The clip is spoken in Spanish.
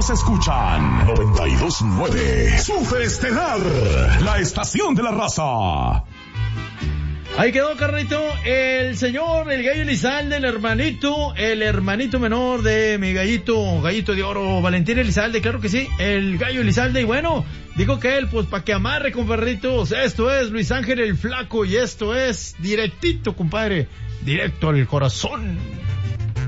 todos escuchan 92.9 Super Estelar, la estación de la raza. Ahí quedó, carnalito, el señor, el Gallo Elizalde, el hermanito menor de mi gallito de oro, Valentín Elizalde, claro que sí, el Gallo Elizalde. Y bueno, dijo que él, pues, para que amarre, compadritos, esto es Luis Ángel el Flaco, y esto es directito, compadre, directo al corazón.